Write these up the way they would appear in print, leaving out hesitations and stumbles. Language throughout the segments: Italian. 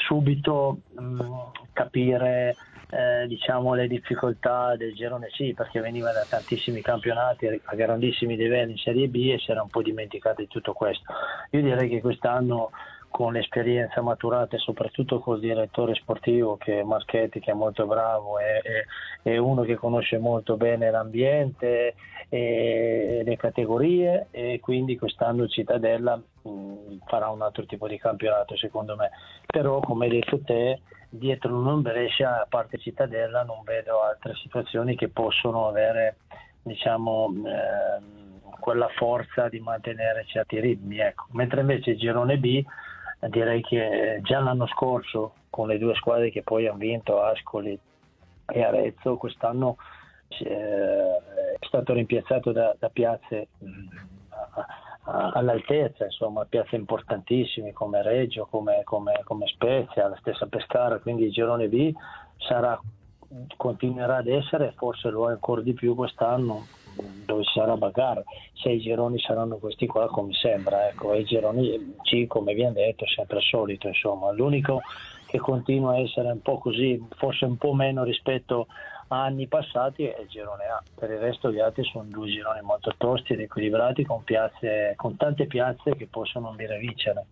subito capire diciamo le difficoltà del girone C, perché veniva da tantissimi campionati a grandissimi livelli in Serie B e si era un po' dimenticato di tutto questo. Io direi che quest'anno, con l'esperienza maturata e soprattutto col direttore sportivo che è Marchetti, che è molto bravo, è uno che conosce molto bene l'ambiente e le categorie, e quindi quest'anno Cittadella farà un altro tipo di campionato secondo me. Però, come hai detto te, dietro l'Union Brescia, a parte Cittadella, non vedo altre situazioni che possono avere, diciamo, quella forza di mantenere certi ritmi, ecco. Mentre invece il girone B, direi che già l'anno scorso, con le due squadre che poi hanno vinto, Ascoli e Arezzo, quest'anno è stato rimpiazzato da piazze all'altezza, insomma, piazze importantissime come Reggio, come Spezia, la stessa Pescara. Quindi il girone B continuerà ad essere, forse lo è ancora di più quest'anno, dove sarà bagarre, se i gironi saranno questi qua come sembra, ecco. E i gironi C, come vi hanno detto, è sempre il solito, insomma. L'unico che continua a essere un po' così, forse un po' meno rispetto a anni passati, è il girone A. Per il resto gli altri sono due gironi molto tosti ed equilibrati, con tante piazze che possono ambire a vincere.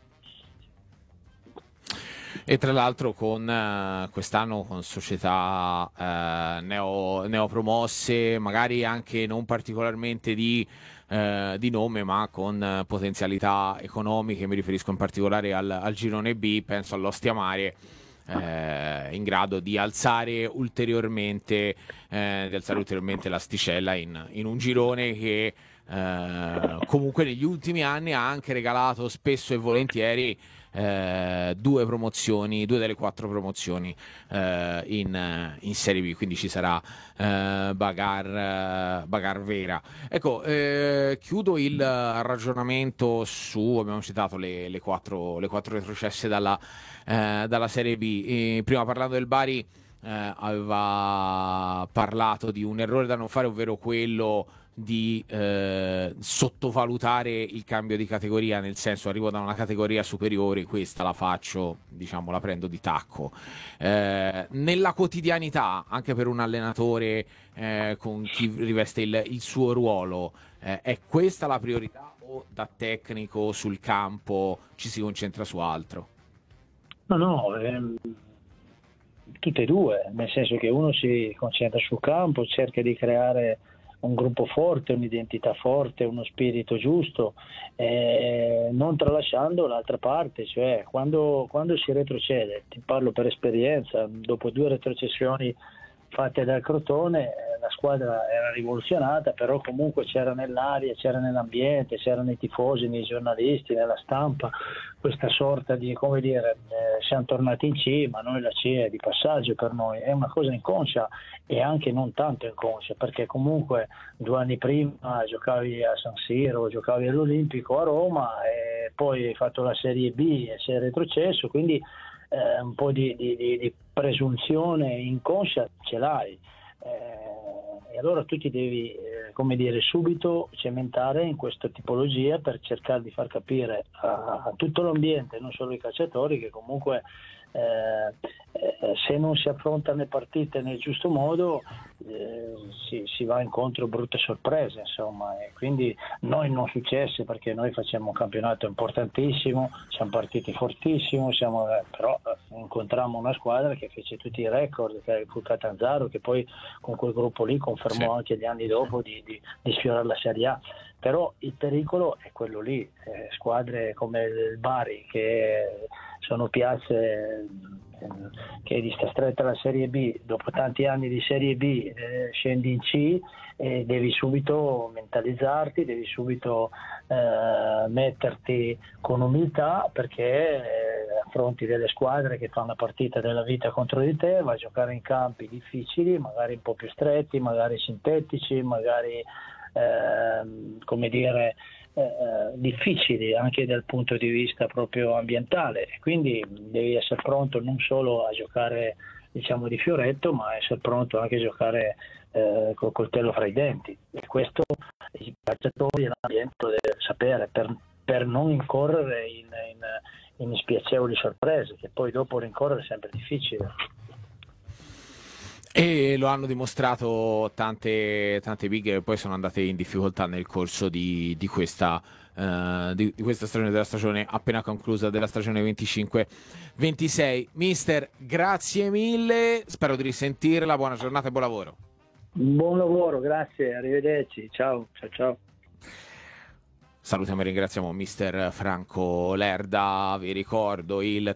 E tra l'altro con quest'anno con società neopromosse, magari anche non particolarmente di nome, ma con potenzialità economiche. Mi riferisco in particolare al girone B, penso all'Ostia Mare, in grado di alzare ulteriormente l'asticella in un girone che comunque negli ultimi anni ha anche regalato spesso e volentieri due delle 4 promozioni in Serie B, quindi ci sarà bagar vera. Ecco, chiudo il ragionamento abbiamo citato le 4 retrocesse dalla Serie B. Prima, parlando del Bari, aveva parlato di un errore da non fare, ovvero quello di sottovalutare il cambio di categoria, nel senso, arrivo da una categoria superiore, questa la faccio, diciamo, la prendo di tacco. Nella quotidianità, anche per un allenatore con chi riveste il suo ruolo, è questa la priorità, o da tecnico sul campo ci si concentra su altro? No, tutte e due, nel senso che uno si concentra sul campo, cerca di creare un gruppo forte, un'identità forte, uno spirito giusto, non tralasciando l'altra parte, cioè quando si retrocede, ti parlo per esperienza, dopo 2 retrocessioni fatte dal Crotone, la squadra era rivoluzionata, però comunque c'era nell'aria, c'era nell'ambiente, c'erano i tifosi, nei giornalisti, nella stampa, questa sorta di, come dire, siamo tornati in C, ma noi la C è di passaggio per noi, è una cosa inconscia e anche non tanto inconscia, perché comunque 2 anni prima giocavi a San Siro, giocavi all'Olimpico a Roma e poi hai fatto la Serie B e sei retrocesso, quindi un po' di presunzione inconscia ce l'hai, e allora tu ti devi come dire, subito cementare in questa tipologia per cercare di far capire a tutto l'ambiente, non solo i calciatori, che comunque se non si affrontano le partite nel giusto modo si va incontro a brutte sorprese, insomma. E quindi noi non successe, perché noi facciamo un campionato importantissimo, siamo partiti fortissimo, però incontrammo una squadra che fece tutti i record, che fu Catanzaro, che poi con quel gruppo lì confermò anche gli anni dopo di sfiorare la Serie A. Però il pericolo è quello lì, squadre come il Bari, che sono piazze che di sta stretta alla Serie B, dopo tanti anni di Serie B scendi in C e devi subito mentalizzarti, devi subito metterti con umiltà, perché affronti delle squadre che fanno la partita della vita contro di te, vai a giocare in campi difficili, magari un po' più stretti, magari sintetici, magari come dire difficili anche dal punto di vista proprio ambientale, quindi devi essere pronto non solo a giocare, diciamo, di fioretto, ma essere pronto anche a giocare col coltello fra i denti, e questo i calciatori e l'ambiente lo deve sapere per non incorrere in spiacevoli sorprese, che poi dopo rincorrere è sempre difficile. E lo hanno dimostrato tante big che poi sono andate in difficoltà nel corso di questa stagione, della stagione appena conclusa, della stagione 25-26. Mister, grazie mille, spero di risentirla, buona giornata e buon lavoro. Buon lavoro, grazie, arrivederci, ciao. Salutiamo e ringraziamo mister Franco Lerda. Vi ricordo il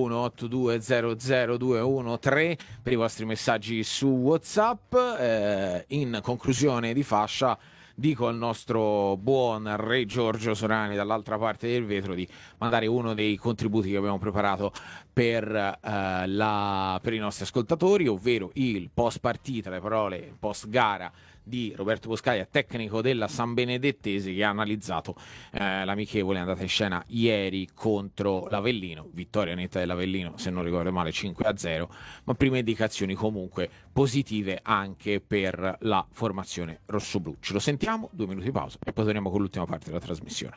331-8200-213 per i vostri messaggi su WhatsApp. In conclusione di fascia dico al nostro buon Re Giorgio Sorani dall'altra parte del vetro di mandare uno dei contributi che abbiamo preparato per i nostri ascoltatori, ovvero il post partita, le parole post gara di Roberto Boscaglia, tecnico della San Benedettese, che ha analizzato l'amichevole andata in scena ieri contro l'Avellino, vittoria netta dell'Avellino se non ricordo male 5-0, ma prime indicazioni comunque positive anche per la formazione rossoblù. Ce lo sentiamo, 2 minuti di pausa e poi torniamo con l'ultima parte della trasmissione.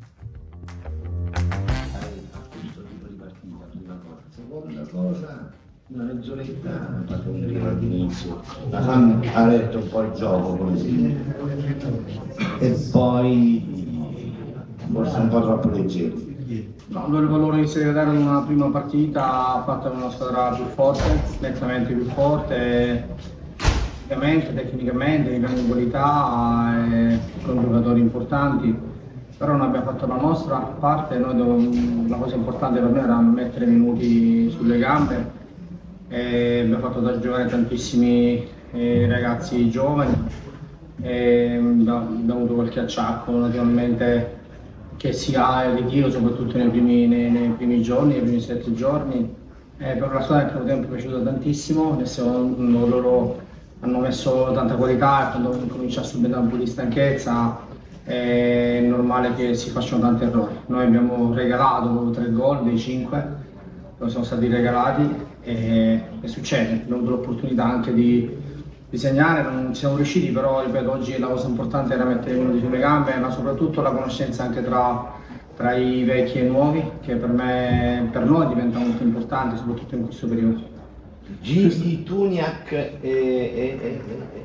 Seconda cosa, una mezz'oretta ha fatto un giro all'inizio, la Sam ha letto un po' il gioco così e poi forse un po' troppo leggeri. No, noi il valore di Segretario in una prima partita ha fatto una squadra più forte, nettamente più forte, ovviamente, tecnicamente, in grande qualità, con giocatori importanti, però non abbiamo fatto la nostra parte. La cosa importante per noi era mettere minuti sulle gambe. Abbiamo fatto giocare tantissimi ragazzi giovani, abbiamo avuto qualche acciacco naturalmente che si ha il ritiro, soprattutto nei primi giorni, nei primi 7 giorni. Per la squadra nel primo tempo è piaciuto tantissimo, loro hanno messo tanta qualità e quando comincia a subire un po' di stanchezza è normale che si facciano tanti errori. Noi abbiamo regalato 3 gol dei 5, noi siamo stati regalati e succede, abbiamo avuto l'opportunità anche di segnare, non siamo riusciti, però ripeto, oggi la cosa importante era mettere i minuti sulle gambe, ma soprattutto la conoscenza anche tra i vecchi e i nuovi, che per noi diventa molto importante, soprattutto in questo periodo. Gigi, Tuniak e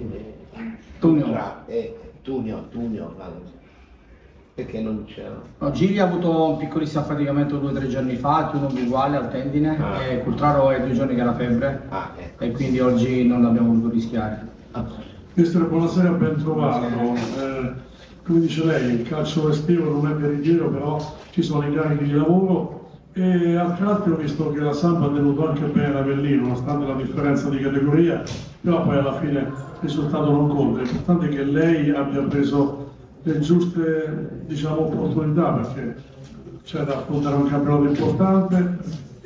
Tunio, perché non c'era? No, Gigli ha avuto un piccolissimo affaticamento 2 o 3 giorni fa, Tunio uguale al tendine, e Cultraro è 2 giorni che ha la febbre, e quindi oggi non l'abbiamo voluto rischiare. Mister, buonasera, ben trovato. Come dice lei, il calcio estivo non è veritiero, però ci sono i carichi di lavoro e al carattere ho visto che la Sampa ha tenuto anche bene l'Avellino, nonostante la differenza di categoria, però poi alla fine il risultato non conta. L'importante è che lei abbia preso le giuste, opportunità, perché c'è da affrontare un campionato importante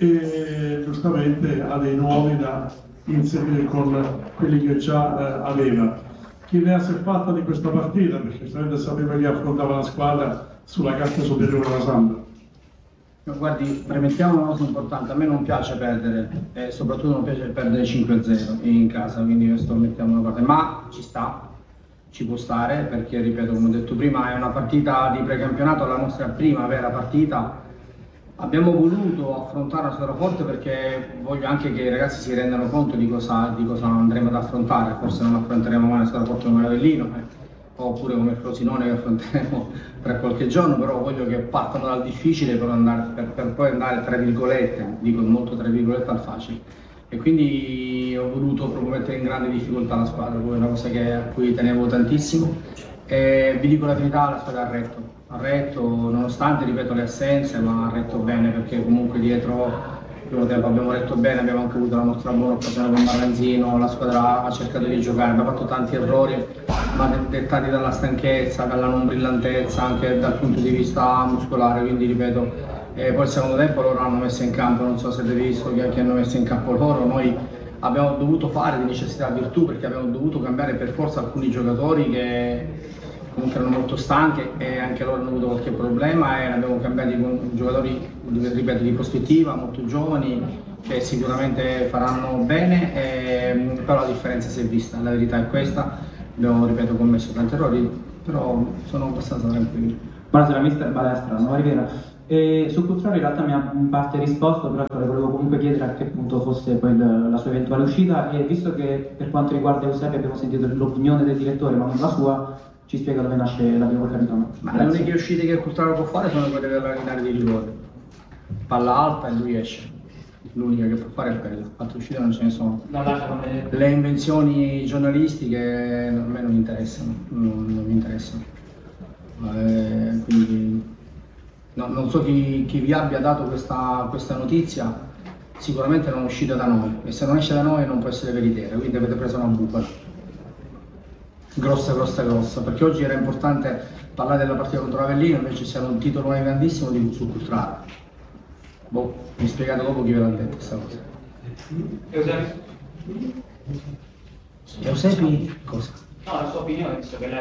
e giustamente ha dei nuovi da inserire con quelli che già aveva. Chi ne si è fatta di questa partita? Perché giustamente sapeva che affrontava la squadra sulla carta superiore alla Sampa. Guardi, premettiamo una cosa importante, a me non piace perdere, e soprattutto non piace perdere 5-0 in casa, quindi questo lo mettiamo da parte, ma ci può stare, perché ripeto, come ho detto prima, è una partita di precampionato, la nostra prima vera partita. Abbiamo voluto affrontare una squadra forte perché voglio anche che i ragazzi si rendano conto di cosa andremo ad affrontare. Forse non affronteremo mai una squadra forte come l'Avellino, oppure come Frosinone che affronteremo tra qualche giorno, però voglio che partano dal difficile per poi andare, tra virgolette, dico molto tra virgolette, al facile. E quindi ho voluto proprio mettere in grande difficoltà la squadra, poi è una cosa a cui tenevo tantissimo. E vi dico la verità, la squadra ha retto, nonostante, ripeto, le assenze, ma ha retto bene, perché comunque dietro il primo tempo abbiamo retto bene, abbiamo anche avuto la nostra buona occasione con Marranzino, la squadra ha cercato di giocare, abbiamo fatto tanti errori, ma dettati dalla stanchezza, dalla non brillantezza, anche dal punto di vista muscolare, quindi ripeto, poi il secondo tempo loro hanno messo in campo, non so se avete visto che hanno messo in campo loro, noi abbiamo dovuto fare di necessità virtù, perché abbiamo dovuto cambiare per forza alcuni giocatori che comunque erano molto stanchi e anche loro hanno avuto qualche problema, e abbiamo cambiati con giocatori, ripeto, di prospettiva, molto giovani, che sicuramente faranno bene, però la differenza si è vista, la verità è questa. Abbiamo, ripeto, commesso tanti errori, però sono abbastanza tranquillo. Buonasera mister Balestra, Nuova Riviera. E su Cutrone in realtà mi ha in parte risposto, però volevo comunque chiedere a che punto fosse poi la sua eventuale uscita, e visto che per quanto riguarda Eusebio abbiamo sentito l'opinione del direttore ma non la sua, ci spiega dove nasce la prima capitano. Ma le uniche uscite che Cutrone può fare sono quelle per allenare dei rigori. Palla alta e lui esce. L'unica che può fare è quella, altre uscite non ce ne sono. Le invenzioni giornalistiche a me non mi interessano, non mi interessano. Quindi non so chi vi abbia dato questa notizia, sicuramente non è uscita da noi, e se non esce da noi non può essere veritiera, quindi avete preso una bufala. Grossa, perché oggi era importante parlare della partita contro l'Avellino, invece c'era un titolo grandissimo sul Cultrale. Boh, mi spiegate dopo chi ve l'ha detto questa cosa. Eusebi cosa? No, la sua opinione, visto che lei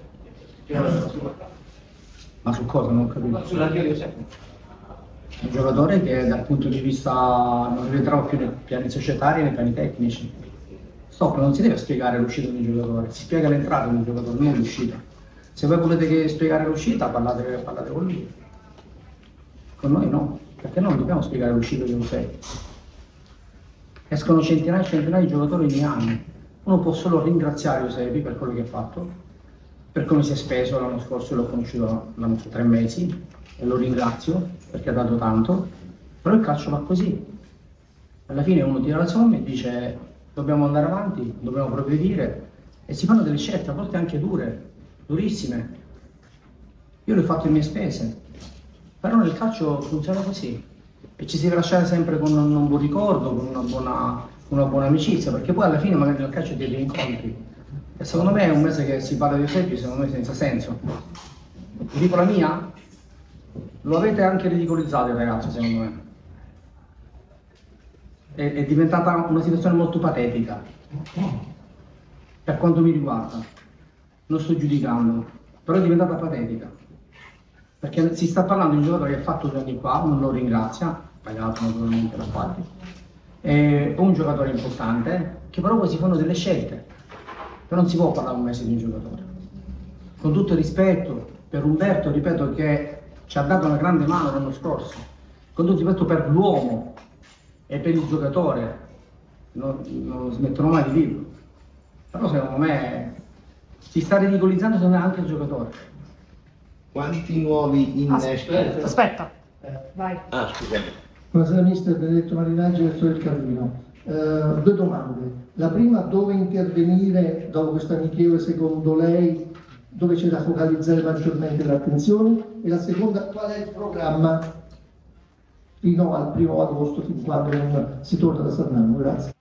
Ma su cosa? Non ho capito. sull'addio di Eusebi. Un giocatore che dal punto di vista non rientrava più nei piani societari e nei piani tecnici. Stop, non si deve spiegare l'uscita di un giocatore, si spiega l'entrata di un giocatore, non l'uscita. Se voi volete spiegare l'uscita, parlate con lui. Con noi no, perché non dobbiamo spiegare l'uscita di un sei. Escono centinaia e centinaia di giocatori ogni anno. Uno può solo ringraziare Eusebi per quello che ha fatto, per come si è speso l'anno scorso. L'ho conosciuto l'anno 3 mesi e lo ringrazio perché ha dato tanto, però il calcio va così. Alla fine uno tira la somma e dice dobbiamo andare avanti, dobbiamo progredire, e si fanno delle scelte a volte anche dure, durissime. Io le ho fatte a mie spese, però nel calcio funziona così e ci si deve lasciare sempre con un buon ricordo, con una buona amicizia, perché poi alla fine magari nel calcio ti degli incontri, e secondo me è un mese che si parla di Eusebio, secondo me senza senso. Dico la mia, lo avete anche ridicolizzato il ragazzo, secondo me. È diventata una situazione molto patetica per quanto mi riguarda. Non sto giudicando, però è diventata patetica, perché si sta parlando di un giocatore che ha fatto 2 anni qua, non lo ringrazia, pagato naturalmente la parte, è un giocatore importante, che però poi si fanno delle scelte, però non si può parlare un mese di un giocatore. Con tutto il rispetto per Umberto, ripeto, che ci ha dato una grande mano l'anno scorso, con tutto il rispetto per l'uomo e per il giocatore, non smetterò mai di dirlo, però secondo me si sta ridicolizzando anche il giocatore. Quanti nuovi innesti? Aspetta. Vai. Ah, scusate. Buonasera mister Benedetto Marinaggi, direttore del Carlino. 2 domande. La prima, dove intervenire dopo questo amichevole secondo lei, dove c'è da focalizzare maggiormente l'attenzione? E la seconda, qual è il programma fino al 1° agosto, fin quando non si torna da San Marco? Grazie.